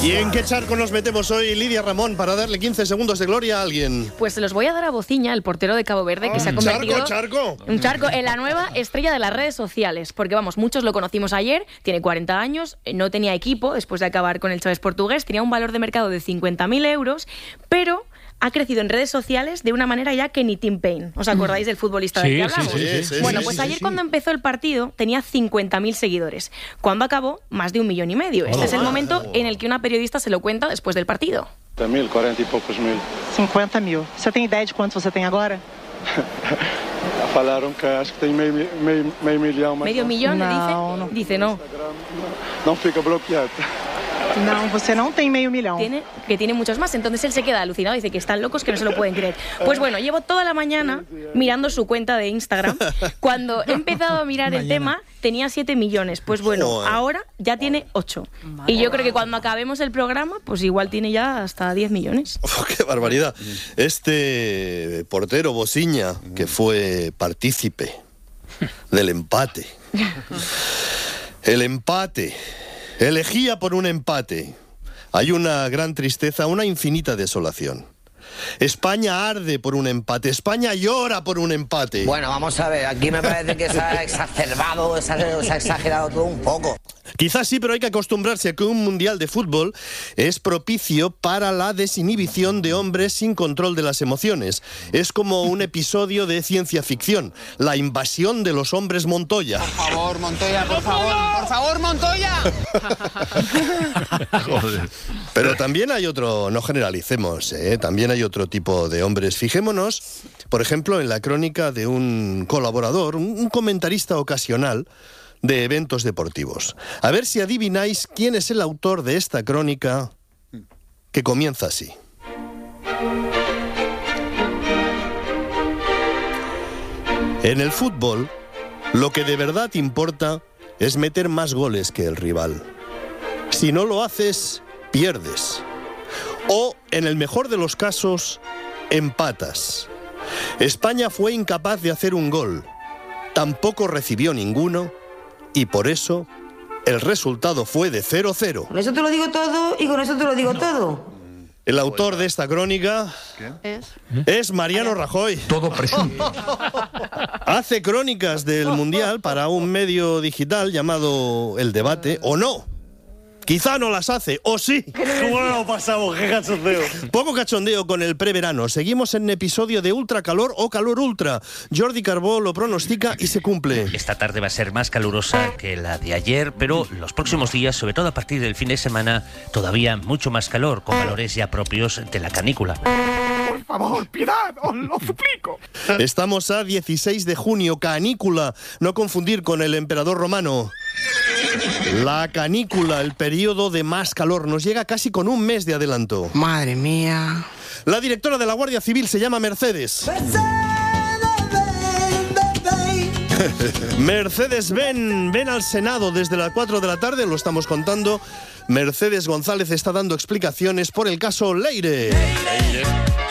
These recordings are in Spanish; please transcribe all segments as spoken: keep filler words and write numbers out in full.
¿Y en qué charco nos metemos hoy, Lidia Ramón, para darle quince segundos de gloria a alguien? Pues se los voy a dar a Bociña, el portero de Cabo Verde, que oh, se ha convertido... ¡Charco, charco! Un charco en la nueva estrella de las redes sociales. Porque, vamos, muchos lo conocimos ayer, tiene cuarenta años, no tenía equipo después de acabar con el Chaves portugués, tenía un valor de mercado de cincuenta mil euros, pero... ha crecido en redes sociales de una manera ya que ni Tim Payne. ¿Os acordáis del futbolista sí, del que hablamos? Sí, sí, sí, bueno, sí, pues sí, ayer sí. cuando empezó el partido tenía cincuenta mil seguidores. Cuando acabó, más de un millón y medio. Este oh, es el momento oh. en el que una periodista se lo cuenta después del partido. cincuenta mil, cuarenta y pocos mil. cincuenta mil. ¿Você tem idea de cuántos você tem agora? Falaron que acho que tem meio, meio, meio millón. ¿Medio millón le dice? No, no. Dice no. No fica bloqueado. No, você não tem medio millón. Tiene, que tiene muchos más. Entonces él se queda alucinado. Dice que están locos, que no se lo pueden creer. Pues bueno, llevo toda la mañana mirando su cuenta de Instagram. Cuando he empezado a mirar el tema, tenía siete millones. Pues bueno, Joder. ahora ya tiene ocho. Y yo creo que cuando acabemos el programa, pues igual tiene ya hasta diez millones. Oh, ¡Qué barbaridad! Este portero, Bociña, que fue partícipe del empate. El empate. Elegía por un empate. Hay una gran tristeza, una infinita desolación. España arde por un empate. España llora por un empate. Bueno, vamos a ver. Aquí me parece que se ha exacerbado, se ha, se ha exagerado todo un poco. Quizás sí, pero hay que acostumbrarse a que un mundial de fútbol es propicio para la desinhibición de hombres sin control de las emociones. Es como un episodio de ciencia ficción, la invasión de los hombres Montoya. Por favor, Montoya, por favor, por favor, Montoya. Joder. Pero también hay otro, no generalicemos, ¿eh? También hay otro tipo de hombres. Fijémonos, por ejemplo, en la crónica de un colaborador, un comentarista ocasional de eventos deportivos. A ver si adivináis quién es el autor de esta crónica que comienza así. En el fútbol, lo que de verdad importa es meter más goles que el rival. Si no lo haces, pierdes. O, en el mejor de los casos, empatas. España fue incapaz de hacer un gol. Tampoco recibió ninguno. Y por eso, el resultado fue de cero cero. Con eso te lo digo todo y con eso te lo digo todo. El autor de esta crónica es, es Mariano Rajoy. Todo presente. Hace crónicas del Mundial para un medio digital llamado El Debate, o no. Quizá no las hace, o sí. ¿Cómo lo pasamos? ¡Qué cachondeo! Poco cachondeo con el preverano. Seguimos en episodio de ultra calor o calor ultra. Jordi Carbó lo pronostica y se cumple. Esta tarde va a ser más calurosa que la de ayer, pero los próximos días, sobre todo a partir del fin de semana, todavía mucho más calor, con valores ya propios de la canícula. Por favor, piedad, os lo suplico. Estamos a dieciséis de junio, canícula. No confundir con el emperador romano. La canícula, el periodo de más calor, nos llega casi con un mes de adelanto. Madre mía. La directora de la Guardia Civil se llama Mercedes. Mercedes ven, ven al Senado desde las cuatro de la tarde, lo estamos contando. Mercedes González está dando explicaciones por el caso Leire. Leire.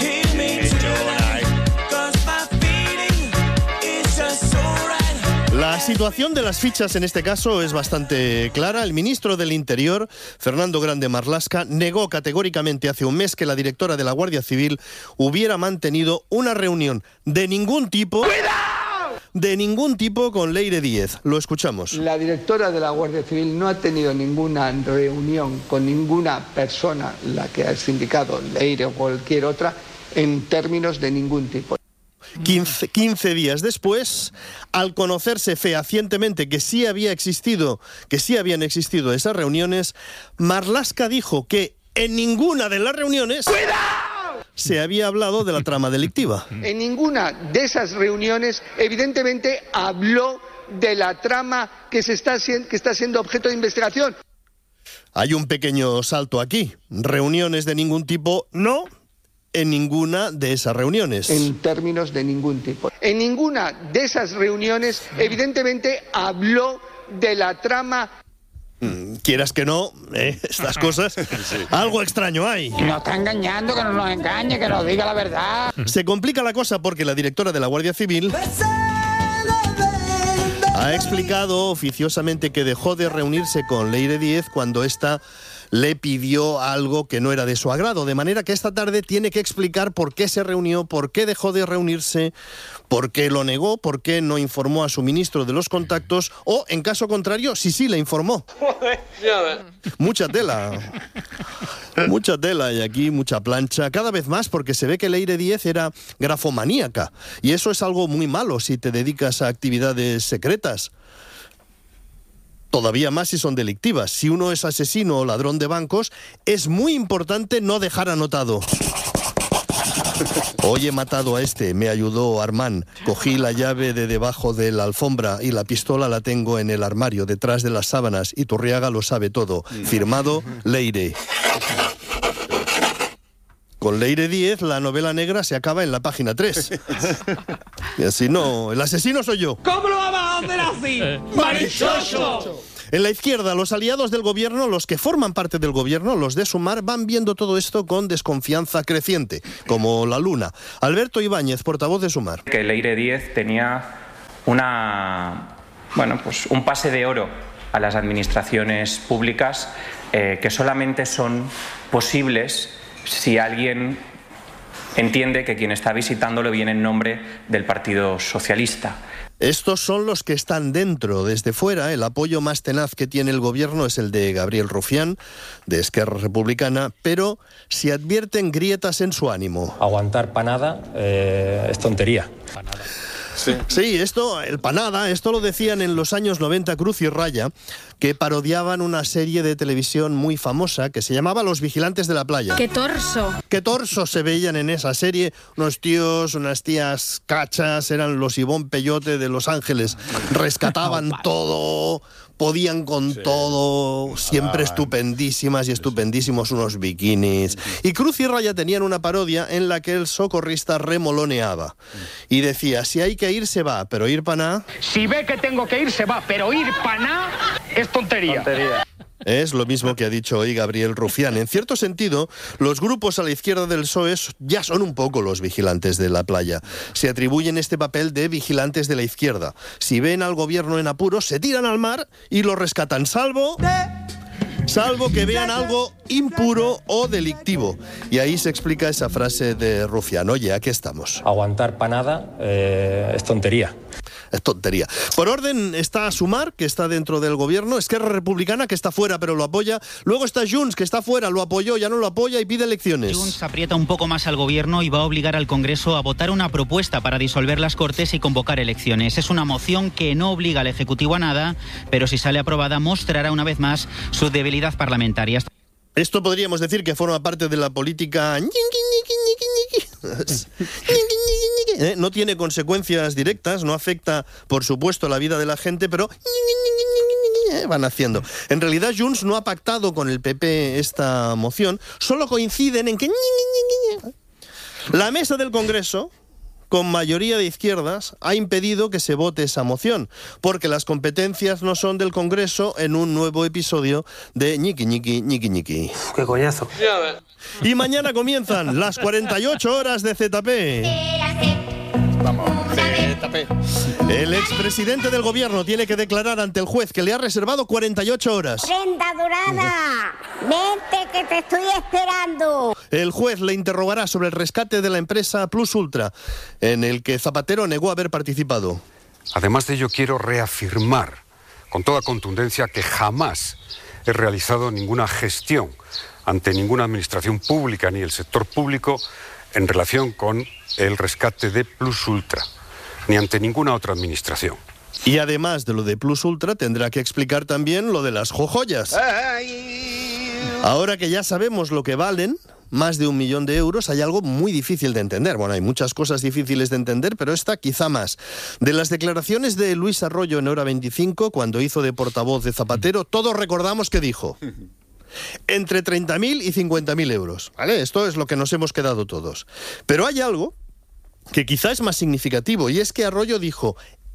La situación de las fichas en este caso es bastante clara. El ministro del Interior, Fernando Grande Marlaska, negó categóricamente hace un mes que la directora de la Guardia Civil hubiera mantenido una reunión de ningún tipo... ¡Cuidado! De ningún tipo con Leire Díez. Lo escuchamos. La directora de la Guardia Civil no ha tenido ninguna reunión con ninguna persona, la que ha indicado Leire o cualquier otra, en términos de ningún tipo. quince, quince días después, al conocerse fehacientemente que sí había existido, que sí habían existido esas reuniones, Marlaska dijo que en ninguna de las reuniones ¡cuidado!, se había hablado de la trama delictiva. En ninguna de esas reuniones, evidentemente, habló de la trama que, se está, que está siendo objeto de investigación. Hay un pequeño salto aquí. Reuniones de ningún tipo, no. En ninguna de esas reuniones. En términos de ningún tipo. En ninguna de esas reuniones, evidentemente, habló de la trama... Mm, quieras que no, ¿eh? Estas cosas, sí. Algo extraño hay. Nos está engañando, que no nos engañe, que nos diga la verdad. Se complica la cosa porque la directora de la Guardia Civil... Ha explicado oficiosamente que dejó de reunirse con Leire Díez cuando ésta le pidió algo que no era de su agrado, de manera que esta tarde tiene que explicar por qué se reunió, por qué dejó de reunirse, por qué lo negó, por qué no informó a su ministro de los contactos o, en caso contrario, si sí le informó. Mucha tela. Mucha tela y aquí mucha plancha, cada vez más porque se ve que Leire Díez era grafomaníaca y eso es algo muy malo si te dedicas a actividades secretas. Todavía más si son delictivas. Si uno es asesino o ladrón de bancos, es muy importante no dejar anotado. Hoy he matado a este, me ayudó Armán. Cogí la llave de debajo de la alfombra y la pistola la tengo en el armario, detrás de las sábanas. Y Turriaga lo sabe todo. Firmado, Leire. Con Leire Díez, la novela negra se acaba en la página tres. Y así no, el asesino soy yo. ¿Cómo lo vamos a hacer así? ¡Marichoso! En la izquierda, los aliados del gobierno, los que forman parte del gobierno, los de Sumar, van viendo todo esto con desconfianza creciente, como la luna. Alberto Ibáñez, portavoz de Sumar. Que Leire Díez tenía una, bueno, pues un pase de oro a las administraciones públicas eh, que solamente son posibles si alguien entiende que quien está visitándolo viene en nombre del Partido Socialista. Estos son los que están dentro. Desde fuera, el apoyo más tenaz que tiene el gobierno es el de Gabriel Rufián, de Esquerra Republicana, pero se advierten grietas en su ánimo. Aguantar panada eh, es tontería. Panada. Sí. sí, esto, el panada, esto lo decían en los años noventa Cruz y Raya, que parodiaban una serie de televisión muy famosa que se llamaba Los Vigilantes de la Playa. ¡Qué torso! ¡Qué torso se veían en esa serie! Unos tíos, unas tías cachas, eran los Ivón Peyote de Los Ángeles. Rescataban todo, podían con sí. todo, siempre estupendísimas y estupendísimos unos bikinis. Y Cruz y Raya tenían una parodia en la que el socorrista remoloneaba y decía, si hay que ir, se va, pero ir pa' nada... Si ve que tengo que ir, se va, pero ir pa' nada es tontería. tontería. Es lo mismo que ha dicho hoy Gabriel Rufián. En cierto sentido, los grupos a la izquierda del P S O E ya son un poco los vigilantes de la playa. Se atribuyen este papel de vigilantes de la izquierda. Si ven al gobierno en apuros, se tiran al mar y lo rescatan, salvo... salvo que vean algo impuro o delictivo. Y ahí se explica esa frase de Rufián. Oye, aquí estamos. Aguantar panada eh, es tontería. Es tontería. Por orden está Sumar, que está dentro del gobierno, Esquerra Republicana, que está fuera pero lo apoya, luego está Junts, que está fuera, lo apoyó, ya no lo apoya y pide elecciones. Junts aprieta un poco más al gobierno y va a obligar al Congreso a votar una propuesta para disolver las Cortes y convocar elecciones. Es una moción que no obliga al Ejecutivo a nada, pero si sale aprobada mostrará una vez más su debilidad parlamentaria. Esto podríamos decir que forma parte de la política... ¿Eh? No tiene consecuencias directas, no afecta, por supuesto, la vida de la gente, pero van haciendo. En realidad, Junts no ha pactado con el P P esta moción, solo coinciden en que la mesa del Congreso, con mayoría de izquierdas, ha impedido que se vote esa moción, porque las competencias no son del Congreso en un nuevo episodio de ñiqui, ñiqui, ñiqui, ñiqui. Uf, ¡qué coñazo! Y mañana comienzan las cuarenta y ocho horas de Z P. Vamos, Z P. El expresidente del gobierno tiene que declarar ante el juez que le ha reservado cuarenta y ocho horas. ¡Prenda dorada! ¡Vente que te estoy esperando! El juez le interrogará sobre el rescate de la empresa Plus Ultra, en el que Zapatero negó haber participado. Además de ello, quiero reafirmar con toda contundencia que jamás he realizado ninguna gestión ante ninguna administración pública ni el sector público en relación con el rescate de Plus Ultra, ni ante ninguna otra administración. Y además de lo de Plus Ultra, tendrá que explicar también lo de las jojoyas. Ahora que ya sabemos lo que valen, más de un millón de euros, hay algo muy difícil de entender. Bueno, hay muchas cosas difíciles de entender, pero esta quizá más. De las declaraciones de Luis Arroyo en Hora veinticinco, cuando hizo de portavoz de Zapatero, todos recordamos que dijo... entre treinta mil y cincuenta mil euros, ¿vale? Esto es lo que nos hemos quedado todos. Pero hay algo que quizá es más significativo, y es que Arroyo dijo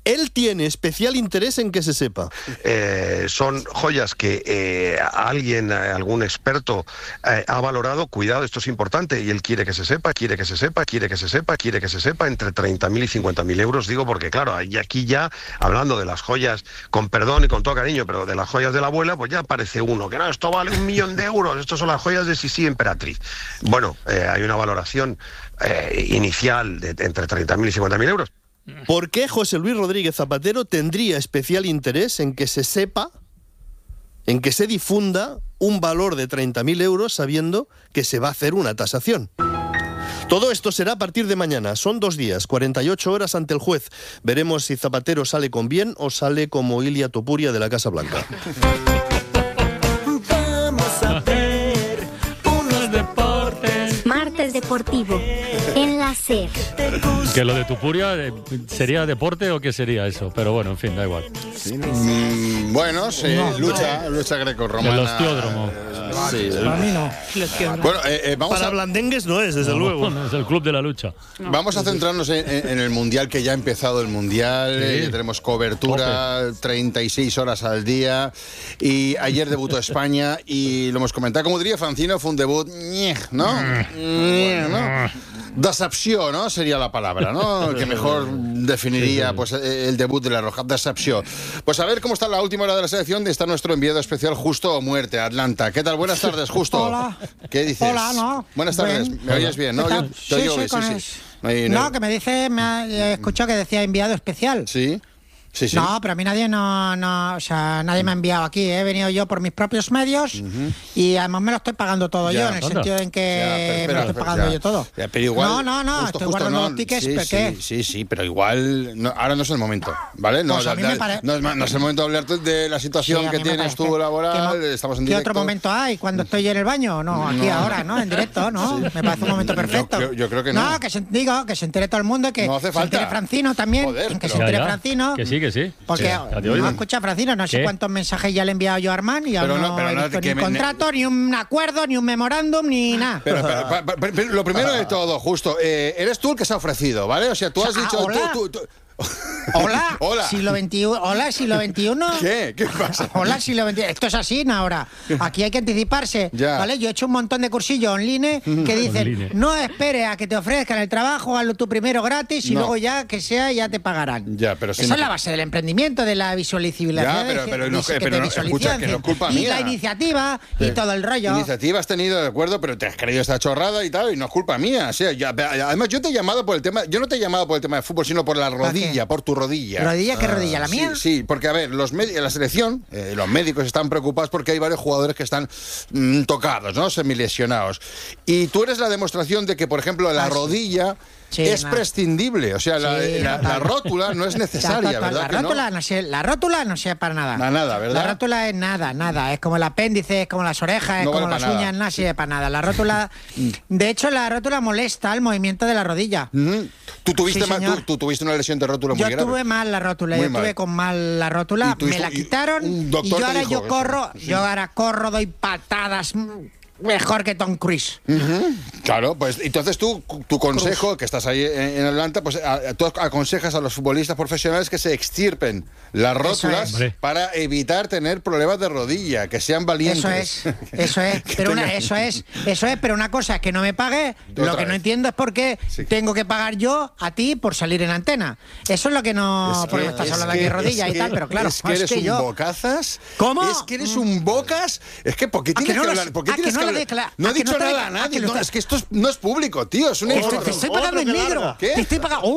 Él tiene especial interés en que se sepa. Eh, son joyas que eh, alguien, algún experto eh, ha valorado. Cuidado, esto es importante, y él quiere que se sepa, quiere que se sepa, quiere que se sepa, quiere que se sepa, entre treinta mil y cincuenta mil euros, digo, porque claro, y aquí ya, hablando de las joyas, con perdón y con todo cariño, pero de las joyas de la abuela, pues ya aparece uno, que no, esto vale un millón de euros, estos son las joyas de Sisi Emperatriz. Bueno, eh, hay una valoración eh, inicial de, de entre treinta mil y cincuenta mil euros. ¿Por qué José Luis Rodríguez Zapatero tendría especial interés en que se sepa, en que se difunda un valor de treinta mil euros sabiendo que se va a hacer una tasación? Todo esto será a partir de mañana. Son dos días, cuarenta y ocho horas ante el juez. Veremos si Zapatero sale con bien o sale como Ilia Topuria de la Casa Blanca. Vamos a ver unos deportes. Martes Deportivo, en la SER. Que lo de Tupuria, ¿sería deporte o qué sería eso? Pero bueno, en fin, da igual. Mm, bueno, sí, no, lucha, no. lucha grecorromana. El ostiódromo. Sí, Para mí no. Bueno, eh, eh, vamos Para a... blandengues no es, desde no, luego. No, es el club de la lucha. No. Vamos a centrarnos en, en el Mundial, que ya ha empezado el Mundial. Sí. Eh, tenemos cobertura, Ope. treinta y seis horas al día. Y ayer debutó España y lo hemos comentado. Como diría Francino, fue un debut, ¿no? ¿no? Decepció, ¿no? Sería la palabra, ¿no? Que mejor definiría pues el debut de la Roja. Decepció. Pues a ver cómo está la última hora de la selección. Está nuestro enviado especial Justo o Muerte, Atlanta. ¿Qué tal? Buenas tardes, Justo. Hola. ¿Qué dices? Hola, ¿no? Buenas tardes. Bien. ¿Me oyes bien? ¿No? Yo te sí, oigo sí, bien, con sí, el... sí. No, hay, no, no, que me dice, me ha he escuchado que decía enviado especial. Sí. Sí, sí. No, pero a mí nadie no, no, o sea, nadie me ha enviado aquí, ¿eh? He venido yo por mis propios medios uh-huh. y además me lo estoy pagando todo ya, yo, en el anda. sentido en que ya, pero, pero, me lo estoy pagando ya, yo todo. Ya, pero igual, no, no, no, justo, estoy justo, guardando no, los tickets, sí, ¿pero sí, qué? Sí, sí, pero igual no, ahora no es el momento, ¿vale? No, pues a da, mí da, me pare... no, es, no es el momento de hablar de la situación sí, que tienes tú laboral, ¿Qué, estamos en ¿Qué directo. otro momento hay? ¿Cuando estoy en el baño? No, aquí no. ahora, ¿no? En directo, ¿no? Sí. Me parece un momento perfecto. Yo, yo creo que no. No, que se, digo, que se entere todo el mundo, que no hace se falta. entere Francino también, Joder, que se entere Francino. Que sí, que sí. Porque no escucha Francino, no sé cuántos mensajes ya le he enviado yo a Armán y aún no, no he visto ni un contrato, ni un acuerdo, ni un memorándum, ni nada. Pero, pero, pero, pero, pero lo primero de todo, Justo, eh, eres tú el que se ha ofrecido, ¿vale? O sea, tú has ah, dicho... Hola. Tú, tú, tú... Hola, Hola. siglo veintiuno. Hola, siglo veintiuno. ¿Qué? ¿Qué pasa? Hola, siglo veintiuno. Esto es así ahora. Aquí hay que anticiparse. Ya. ¿Vale? Yo he hecho un montón de cursillos online que dicen, online. No esperes a que te ofrezcan el trabajo, hazlo tú primero gratis y no. luego ya que sea, ya te pagarán. Ya, pero si Esa no... es la base del emprendimiento, de la visualización. Ya, pero, pero, de, no, de, pero no, escucha, que no es culpa mía. Y la iniciativa sí. y todo el rollo. Iniciativa has tenido, de acuerdo, pero te has creído esta chorrada y tal, y no es culpa mía. O sea, ya, además, yo te he llamado por el tema, yo no te he llamado por el tema de fútbol, sino por la rodilla, por tu rodilla. ¿Rodilla? ¿Qué rodilla? ¿La mía? Sí, sí, porque a ver, los en la selección, eh, los médicos están preocupados porque hay varios jugadores que están mm, tocados, ¿no? Semilesionados. Y tú eres la demostración de que, por ejemplo, la ah, rodilla... Sí, es no. prescindible, o sea, la, sí, la, la rótula no es necesaria, la, ¿verdad? La que rótula no? no sé, la rótula no sirve para nada. Para nada, ¿verdad? La rótula es nada, nada. Es como el apéndice, es como las orejas, no es como vale las uñas, nada sirve para nada. La rótula, de hecho, la rótula molesta el movimiento de la rodilla. Mm-hmm. ¿Tú tuviste, sí, mal, tú, tú tuviste una lesión de rótula muy yo grave? Yo tuve mal la rótula, muy yo mal. tuve con mal la rótula, me la quitaron y yo ahora yo corro, sí. yo ahora corro, doy patadas... Mejor que Tom Cruise. Uh-huh. Claro, pues entonces tú, tu consejo, que estás ahí en, en Atlanta, pues a, tú aconsejas a los futbolistas profesionales que se extirpen las rótulas es. para evitar tener problemas de rodilla, que sean valientes. Eso es, eso es, pero una, eso es, eso es, pero una cosa es que no me pague, lo que vez. no entiendo es por qué sí. tengo que pagar yo a ti por salir en antena. Eso es lo que no, es porque que, estás hablando que, aquí de rodilla y que, tal, pero claro, es que eres es que un yo... bocazas. ¿Cómo? Es que eres un bocas. Es que ¿por qué tienes que, que no hablar? ¿Por qué tienes que que no hablar? Decla... No he dicho no nada a nadie. No, es que esto es, no es público, tío. Es un te, te estoy pagando en negro. ¿Qué? Te estoy pagando.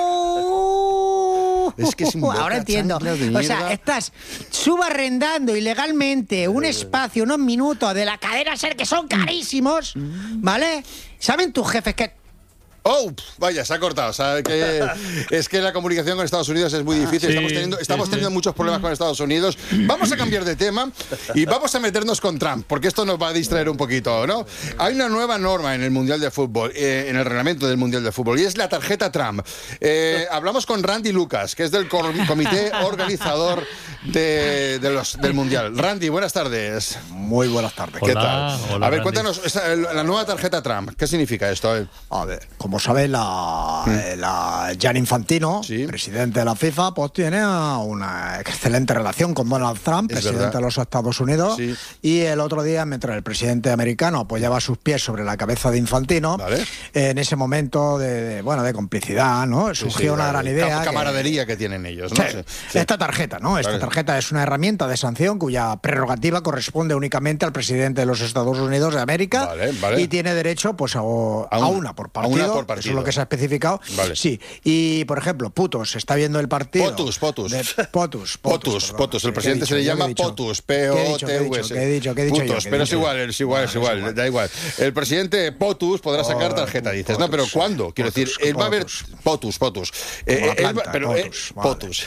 Uh, es que es un Ahora entiendo. O sea, estás subarrendando ilegalmente un espacio, unos minutos de la cadena SER que son carísimos, ¿vale? ¿Saben tus jefes que Oh, vaya, se ha cortado. O sea, que es que la comunicación con Estados Unidos es muy difícil. Sí, estamos teniendo, estamos sí, teniendo sí. muchos problemas con Estados Unidos. Vamos a cambiar de tema y vamos a meternos con Trump, porque esto nos va a distraer un poquito, ¿no? Hay una nueva norma en el Mundial de Fútbol, eh, en el reglamento del Mundial de Fútbol, y es la tarjeta Trump. Eh, hablamos con Randy Lucas, que es del comité organizador de, de los, del Mundial. Randy, buenas tardes. Muy buenas tardes. ¿Qué Hola, tal? Hola, a ver, Randy. cuéntanos, esa, la nueva tarjeta Trump, ¿qué significa esto? A ver, como sabéis, la, mm. la Gianni Infantino, sí. presidente de la FIFA, pues tiene una excelente relación con Donald Trump, es presidente verdad. de los Estados Unidos, sí. y el otro día, mientras el presidente americano apoyaba sus pies sobre la cabeza de Infantino, vale. en ese momento de, de, bueno, de complicidad, ¿no? Surgió sí, sí, una gran idea. La camaradería que, que tienen ellos, ¿no? Sí, sí, sí. Esta tarjeta, ¿no? Esta tarjeta es una herramienta de sanción cuya prerrogativa corresponde únicamente al presidente de los Estados Unidos de América vale, vale. y tiene derecho pues a, a, a una por partido. A una por partido. Eso es lo que se ha especificado. Vale. Sí. Y, por ejemplo, Putos está viendo el partido. Potus, Potus. De, potus, Potus, Potus, Potus. El presidente se le llama Potus, P O T U S. ¿Qué he dicho? ¿Qué he dicho? Putos, pero es igual, es igual, es igual, da igual. El presidente Potus podrá sacar tarjeta, dices. No, pero ¿cuándo? Quiero decir, él va a ver Potus, Potus. Pero Potus.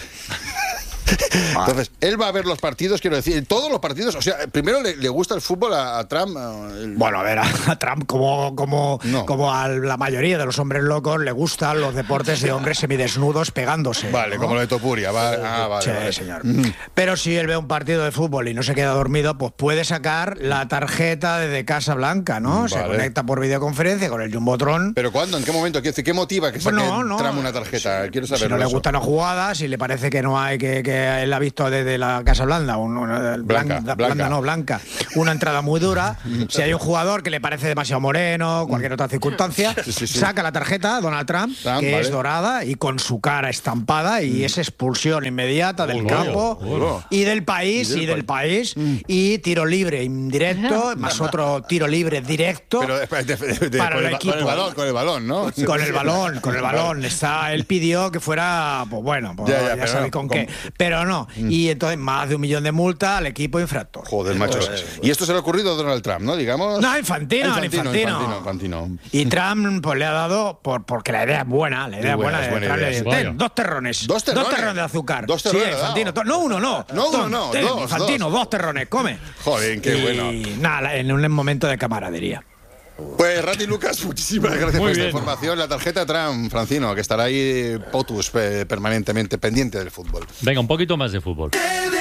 Entonces, él va a ver los partidos, quiero decir, todos los partidos, o sea, primero le, le gusta el fútbol a, a Trump. El... Bueno, a ver, a, a Trump como, como, no. como a la mayoría de los hombres locos le gustan los deportes de hombres semidesnudos pegándose. Vale, ¿no? Como lo de Topuria, va, ah, vale, sí, vale. señor. Mm. Pero si él ve un partido de fútbol y no se queda dormido, pues puede sacar la tarjeta de Casa Blanca, ¿no? Vale. Se conecta por videoconferencia con el Jumbotron. ¿Pero cuándo? ¿En qué momento? ¿Qué, qué motiva que saque pues no, no. Trump una tarjeta? Quiero saberlo. Si no le gustan las jugadas, si le parece que no hay que, que él ha visto desde la Casa Blanda, un, una, blanca, blanca, blanca, no, blanca, una entrada muy dura. Si hay un jugador que le parece demasiado moreno, cualquier otra circunstancia, sí, sí, sí. saca la tarjeta Donald Trump, Trump que vale. es dorada y con su cara estampada y mm. es expulsión inmediata del oh, campo oh, y del país y del, y del país mm. y tiro libre indirecto, más otro tiro libre directo. Pero de, de, de, de, para el, el equipo. Con el balón, con el balón, ¿no? Con el balón, con el balón. Está, él pidió que fuera, pues bueno, pues ya, ya, ya sabéis no, con, con qué. Pero no. Mm. Y entonces más de un millón de multa al equipo infractor. Joder, macho. Pues, y esto se le ha ocurrido a Donald Trump, ¿no? Digamos. No, Infantino, Infantino. Infantino, Infantino, Infantino. Y Trump pues le ha dado, por, porque la idea es buena, la idea es buena, buena, buena de idea, ten, dos terrones. Dos terrones. Dos terrones de azúcar. Dos terrones. Sí, Infantino. No, uno, no. No, uno, no. Ten, dos, Infantino, dos. dos terrones, come. Joder, qué y, bueno. Y nada, en un momento de camaradería. Pues Rati Lucas, muchísimas gracias Muy por bien. esta información. La tarjeta Trump, Francino, que estará ahí Potus permanentemente pendiente del fútbol. Venga, un poquito más de fútbol.